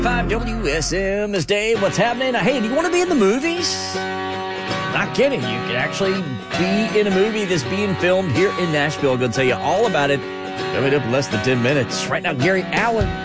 5 WSM is Dave. What's happening? Hey, do you want to be in the movies? Not kidding. You can actually be in a movie that's being filmed here in Nashville. I'm going to tell you all about it coming up in less than 10 minutes. Right now, Gary Allen